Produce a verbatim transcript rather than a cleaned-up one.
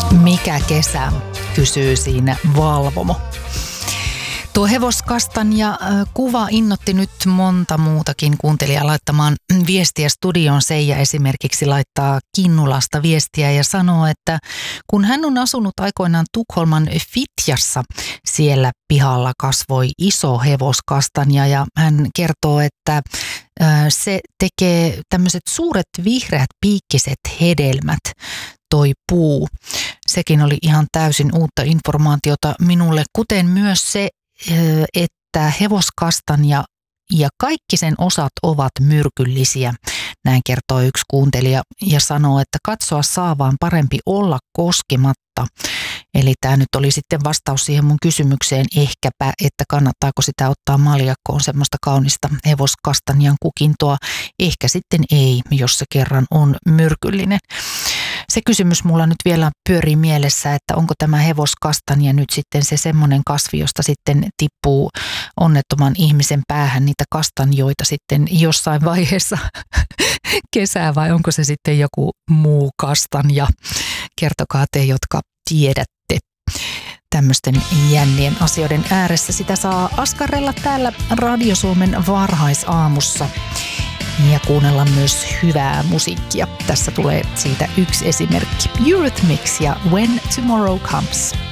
Mikä kesä, kysyy siinä Valvomo. Tuo hevoskastanja kuva innotti nyt monta muutakin kuuntelijaa laittamaan viestiä studioon. Seija esimerkiksi laittaa Kinnulasta viestiä ja sanoo, että kun hän on asunut aikoinaan Tukholman Fitjassa, siellä pihalla kasvoi iso hevoskastanja ja hän kertoo, että se tekee tämmöiset suuret vihreät piikkiset hedelmät, toi puu. Sekin oli ihan täysin uutta informaatiota minulle, kuten myös se, että hevoskastanja ja kaikki sen osat ovat myrkyllisiä. Näin kertoo yksi kuuntelija ja sanoo, että katsoa saa vaan parempi olla koskematta. Eli tämä nyt oli sitten vastaus siihen mun kysymykseen ehkäpä, että kannattaako sitä ottaa maljakkoon semmoista kaunista hevoskastanjan kukintoa. Ehkä sitten ei, jos se kerran on myrkyllinen. Se kysymys mulla nyt vielä pyörii mielessä, että onko tämä hevoskastanja nyt sitten se semmoinen kasvi, josta sitten tippuu onnettoman ihmisen päähän niitä kastanjoita sitten jossain vaiheessa kesää, vai onko se sitten joku muu kastanja? Kertokaa te, jotka tiedätte tämmöisten jännien asioiden ääressä. Sitä saa askarrella täällä Radio Suomen varhaisaamussa ja kuunnella myös hyvää musiikkia. Tässä tulee siitä yksi esimerkki. Eurythmics ja When Tomorrow Comes.